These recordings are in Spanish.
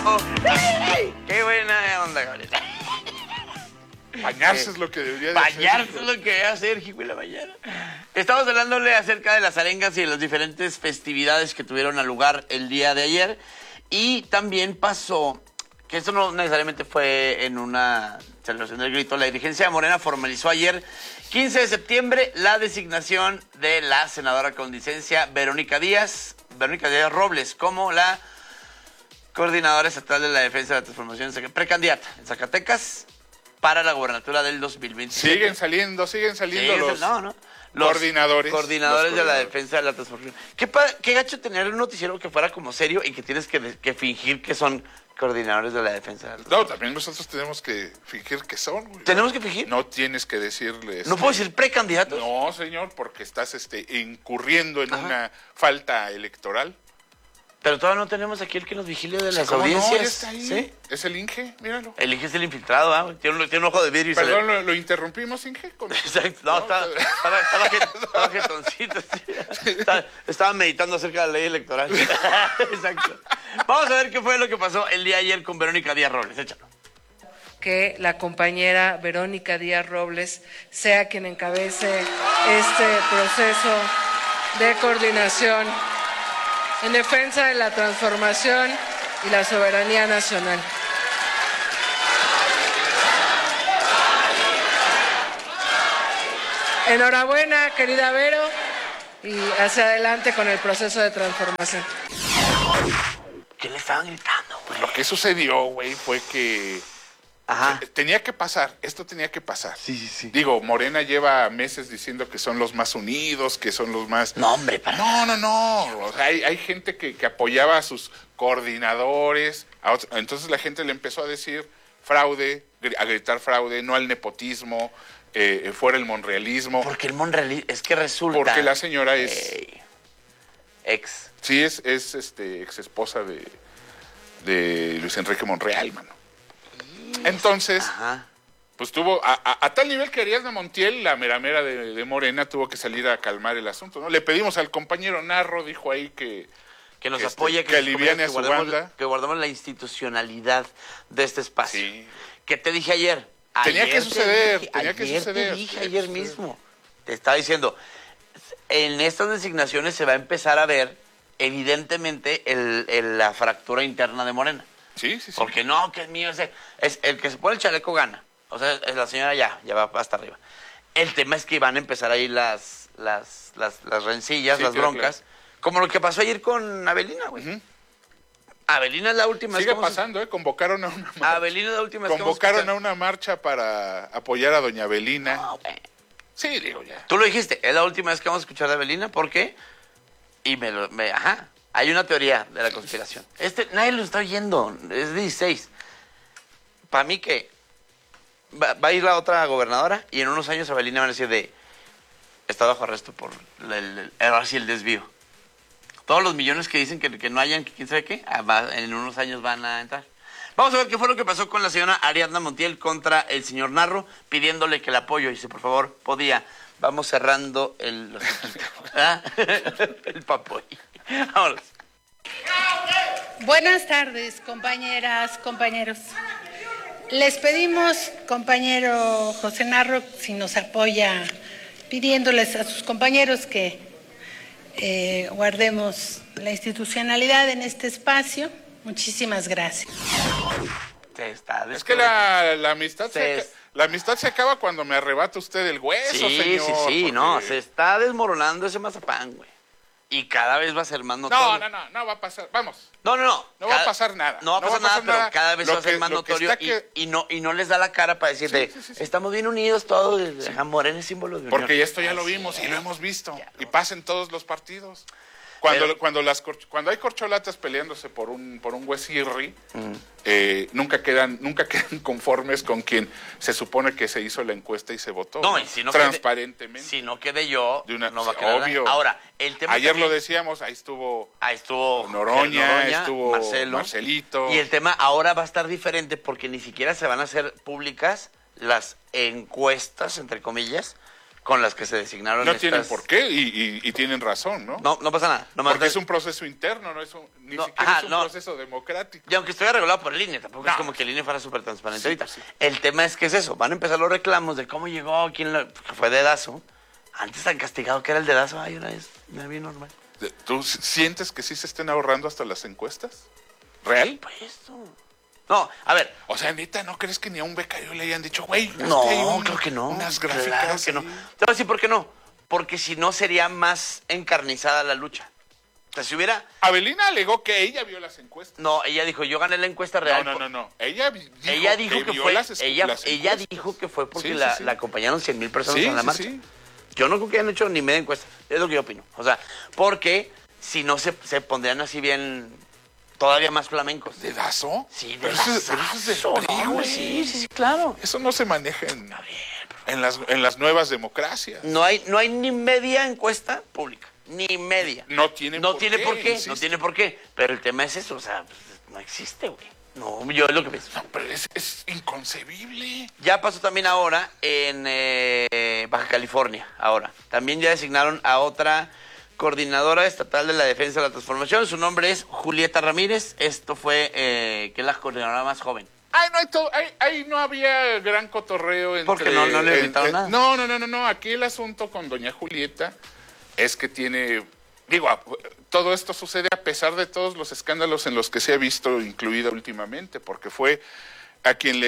¡Qué buena onda, Gabriel! Bañarse es lo que debería de Bañarse es lo que debe hacer, hijo de la mañana. Estamos hablándole acerca de las arengas y de las diferentes festividades que tuvieron lugar el día de ayer. Y también pasó, que esto no necesariamente fue en una celebración del grito, la dirigencia de Morena formalizó ayer, 15 de septiembre, la designación de la senadora con licencia Verónica Díaz Robles, como la coordinadora estatal de la defensa de la transformación, precandidata en Zacatecas para la gobernatura del 2027. Siguen saliendo los coordinadores. Coordinadores de la defensa de la transformación. Qué gacho tener un noticiero que fuera como serio y que tienes que fingir que son coordinadores de la defensa. No, también nosotros tenemos que fingir que son, güey. ¿Tenemos que fingir? No tienes que decirles. ¿No puedo decir precandidatos? No, señor, porque estás incurriendo en una falta electoral. Pero todavía no tenemos aquí el que nos vigile de las ¿Cómo audiencias. No, ya está ahí. ¿Sí? Es el Inge, míralo. El Inge es el infiltrado, ¿ah? Tiene un ojo de vidrio. Perdón, lo interrumpimos, Inge. Exacto. No, estaba jetoncito. Estaba meditando acerca de la ley electoral. Exacto. Vamos a ver qué fue lo que pasó el día de ayer con Verónica Díaz Robles. Échalo. Que la compañera Verónica Díaz Robles sea quien encabece este proceso de coordinación en defensa de la transformación y la soberanía nacional. Enhorabuena, querida Vero, y hacia adelante con el proceso de transformación. ¿Qué le estaban gritando, güey? Lo que sucedió, güey, fue que tenía que pasar, esto tenía que pasar. Sí. Digo, Morena lleva meses diciendo que son los más unidos, que son los más... No, hombre, para... No. O sea, hay gente que apoyaba a sus coordinadores. Entonces la gente le empezó a decir fraude, a gritar fraude, no al nepotismo, fuera el monrealismo. Porque el monrealismo, es que resulta... Porque la señora es... ex. Sí, es ex esposa de Luis Enrique Monreal, mano. Entonces, pues tuvo, a tal nivel que Ariadna Montiel, la mera de Morena, tuvo que salir a calmar el asunto, ¿no? Le pedimos al compañero Narro, dijo ahí que nos apoye, que aliviane a su banda. Que guardemos la institucionalidad de este espacio. Sí. ¿Qué te dije ayer? Tenía que suceder. Te dije ayer mismo. Te estaba diciendo, en estas designaciones se va a empezar a ver, evidentemente, la fractura interna de Morena. Sí. Porque no, que es mío, es el que se pone el chaleco gana. O sea, la señora ya va hasta arriba. El tema es que van a empezar ahí las rencillas, las broncas, como lo que pasó ayer con Avelina, güey. Avelina es la última. Sigue pasando, convocaron a una marcha. Avelina es la última. Convocaron a una marcha para apoyar a doña Avelina. No, güey. Sí, digo ya. Tú lo dijiste, es la última vez que vamos a escuchar a Avelina, ¿por qué? Y hay una teoría de la conspiración. Nadie lo está oyendo, es 16. Para mí que va a ir la otra gobernadora y en unos años Avelina va a decir está bajo arresto por el desvío. Todos los millones que dicen que no hayan, que quién sabe qué, en unos años van a entrar. Vamos a ver qué fue lo que pasó con la señora Ariadna Montiel contra el señor Narro, pidiéndole que el apoyo, y si por favor podía. Vamos cerrando el papoy. Vámonos. Buenas tardes, compañeras, compañeros. Les pedimos, compañero José Narro, si nos apoya, pidiéndoles a sus compañeros que guardemos la institucionalidad en este espacio. Muchísimas gracias. Es que la amistad la amistad se acaba cuando me arrebata usted el hueso, señor. Sí, porque... no, se está desmoronando ese mazapán, güey. Y cada vez va a ser más notorio. No va a pasar, vamos. No va a pasar nada. No va a pasar nada, pero cada vez va a ser más notorio y no les da la cara para decirte, estamos bien unidos todos, Morena es símbolo de unión. Porque esto ya lo vimos y lo hemos visto. Y pasa en todos los partidos. Cuando hay corcholatas peleándose por un huesirri, nunca quedan conformes con quien se supone que se hizo la encuesta y se votó. No, y si no transparentemente. Si no quedé yo, no va a quedar obvio. Ahora, el tema ayer lo decíamos, ahí estuvo Noroña, estuvo Marcelito. Y el tema ahora va a estar diferente porque ni siquiera se van a hacer públicas las encuestas, entre comillas, con las que se designaron No tienen por qué y tienen razón, ¿no? No pasa nada. Porque es un proceso interno, no es ni siquiera es un proceso democrático. Y aunque estuviera regulado por el INE, tampoco es como que el INE fuera súper transparente ahorita. Sí. El tema es que es eso, van a empezar los reclamos de cómo llegó, que fue dedazo. Antes tan castigado que era el dedazo, ay, una vez, me vi normal. ¿Tú sientes que sí se estén ahorrando hasta las encuestas? ¿Real? Pues no, a ver. O sea, neta, ¿no crees que ni a un becario le hayan dicho, güey? No, creo que no. Unas gráficas. Claro que no. Te voy a decir por qué no. Porque si no sería más encarnizada la lucha. O sea, si hubiera... Avelina alegó que ella vio las encuestas. No, ella dijo, yo gané la encuesta real. No. Ella dijo que vio fue, las ella dijo que fue porque la acompañaron 100,000 personas en la marcha. Sí. Yo no creo que hayan hecho ni media encuesta. Es lo que yo opino. O sea, porque si no se pondrían así bien... Todavía más flamencos. ¿Dedazo? Sí, pero eso es del PRI, güey. Sí, claro. Eso no se maneja en las nuevas democracias. No hay ni media encuesta pública. Ni media. No tiene por qué. Pero el tema es eso. O sea, pues, no existe, güey. No, yo es lo que pienso. No, pero es inconcebible. Ya pasó también ahora en Baja California. Ahora. También ya designaron a otra... coordinadora estatal de la defensa de la transformación. Su nombre es Julieta Ramírez. Esto fue que es la coordinadora más joven. Ahí no había gran cotorreo entre... Porque no le invitaron nada. No. Aquí el asunto con doña Julieta es que tiene... todo esto sucede a pesar de todos los escándalos en los que se ha visto incluida últimamente, porque fue a quien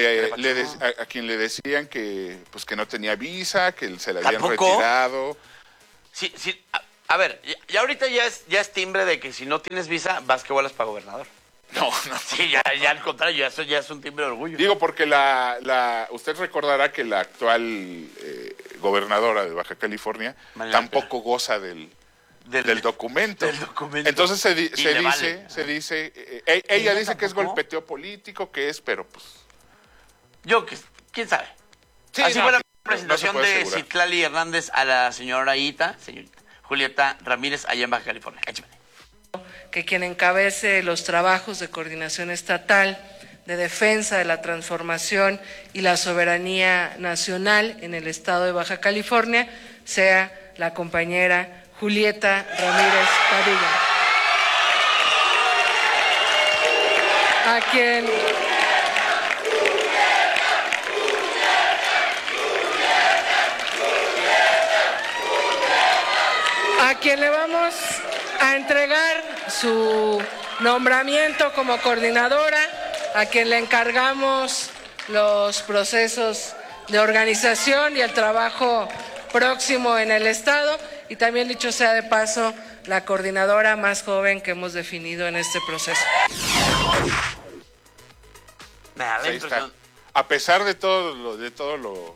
le decían que pues que no tenía visa, que se la habían retirado. Sí. A ver, ya ahorita ya es timbre de que si no tienes visa, vas que vuelas para gobernador. No. Sí, ya al contrario, eso ya es un timbre de orgullo. Digo, porque usted recordará que la actual gobernadora de Baja California tampoco goza del documento. Del documento. Entonces se dice, ella dice que es golpeteo político, que es, pero pues... ¿Quién sabe? Sí, así fue la presentación no de Citlali Hernández a la señorita Julieta Ramírez, allá en Baja California. Que quien encabece los trabajos de coordinación estatal de defensa de la transformación y la soberanía nacional en el estado de Baja California sea la compañera Julieta Ramírez Padilla, a quien le vamos a entregar su nombramiento como coordinadora, a quien le encargamos los procesos de organización y el trabajo próximo en el estado, y también, dicho sea de paso, la coordinadora más joven que hemos definido en este proceso. Me da la impresión. A pesar de todo lo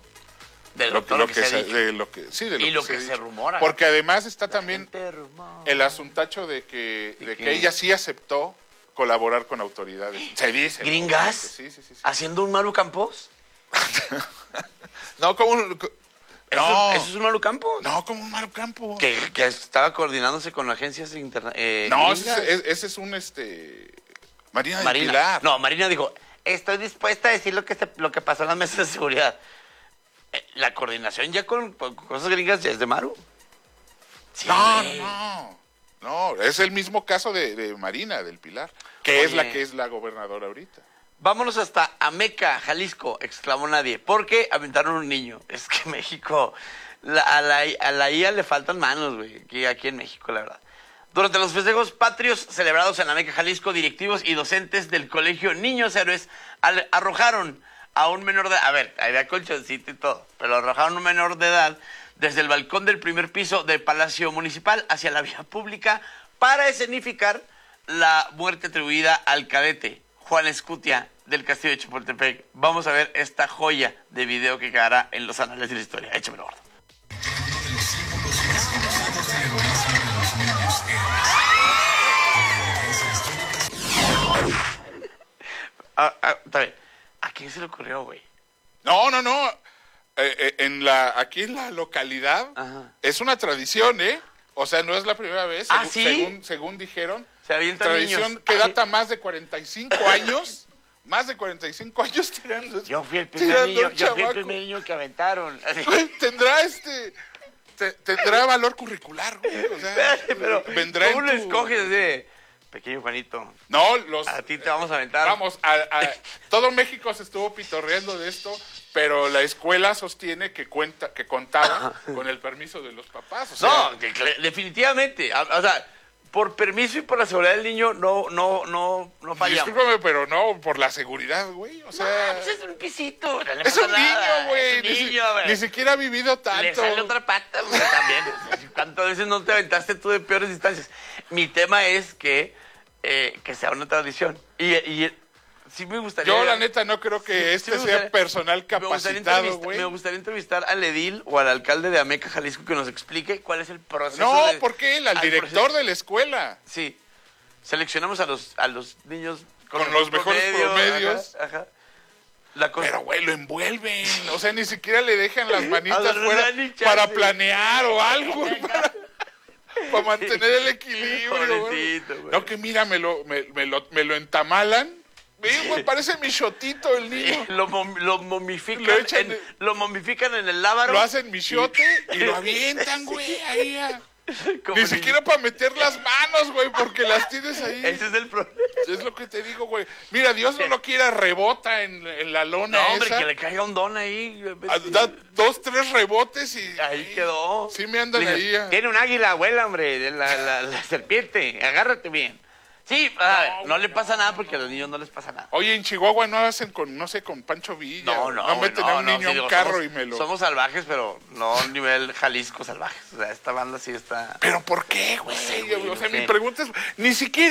que se rumora. Porque además está también el asuntacho de que ella sí aceptó colaborar con autoridades. Se dice. ¿Gringas? Sí. ¿Haciendo un Maru Campos? No, como ¿Eso es un Maru Campos? No, como un Maru Campos. Que estaba coordinándose con agencias internacionales. No, ese es un Marina del Pilar. No, Marina dijo, estoy dispuesta a decir lo que pasó en las mesas de seguridad. La coordinación ya con cosas gringas ya es de Maru. Sí. No, es el mismo caso de Marina del Pilar, que es la que es la gobernadora ahorita. Vámonos hasta Ameca, Jalisco, exclamó nadie, porque aventaron un niño. Es que México, a la IA le faltan manos, güey, aquí en México, la verdad. Durante los festejos patrios celebrados en Ameca, Jalisco, directivos y docentes del colegio Niños Héroes arrojaron a un menor de edad, a ver, había colchoncito y todo, pero arrojaron a un menor de edad desde el balcón del primer piso del Palacio Municipal hacia la vía pública para escenificar la muerte atribuida al cadete Juan Escutia del Castillo de Chapultepec. Vamos a ver esta joya de video que quedará en los anales de la historia. Échamelo, gordo. Está bien. ¿A quién se le ocurrió, güey? No. Aquí en la localidad es una tradición, ¿eh? O sea, no es la primera vez, según dijeron. Se avientan tradición niños. Que data más de 45 años. Más de 45 años tirando. Yo fui el primer niño que aventaron. Tendrá tendrá valor curricular, güey. O sea, Espérate, pero vendrá ¿cómo lo en tu... escoges de pequeño Juanito? No, A ti te vamos a aventar. Vamos, todo México se estuvo pitorreando de esto, pero la escuela sostiene que contaba con el permiso de los papás. O sea, No, definitivamente. O sea, por permiso y por la seguridad del niño no fallamos. discúlpame, pero no, por la seguridad, güey. O sea, Pues es un pisito. No le es pasa un nada, niño, güey. es un niño, güey. Ni siquiera ha vivido tanto. Le sale otra pata, güey, también. ¿Cuántas veces no te aventaste tú de peores distancias? Mi tema es que sea una tradición. Y sí me gustaría... Yo, la neta, no creo que sí me sea gustaría- personal capacitado, güey. Me gustaría entrevistar al edil o al alcalde de Ameca, Jalisco, que nos explique cuál es el proceso. No, ¿por qué él? Al al director proceso. de la escuela. Sí. Seleccionamos a los niños Con los mejores promedios. Ajá. La cosa... Pero, güey, lo envuelven. O sea, ni siquiera le dejan las manitas O sea, no le fuera dan ni chance. para planear o algo, güey, para mantener el equilibrio, güey. Pobrecito, güey. No, que mira, me lo entamalan. Güey, parece michotito el niño. Lo momifican, Lo echan lo momifican en el lábaro. Lo hacen michote y lo avientan, güey, ahí. Como Ni niño. siquiera para meter las manos, güey, porque las tienes ahí. Ese es el problema. Es lo que te digo, güey. Mira, Dios no lo quiera, rebota en la lona No, hombre, esa. que le caiga un don ahí. Da 2, 3 rebotes y... Ahí quedó. Sí me andan Le dices, ahí. Tiene un águila abuela, hombre, la serpiente. Agárrate bien. Sí, a ver, no le pasa nada porque a los niños no les pasa nada. Oye, en Chihuahua no hacen con, no sé, con Pancho Villa. No, güey, meten a un niño sí, a digo, un carro somos, y me lo... Somos salvajes, pero no a nivel Jalisco salvajes. O sea, esta banda sí está... ¿Pero por qué, güey? sé, güey, O sea, no mi sé. pregunta es, ni siquiera...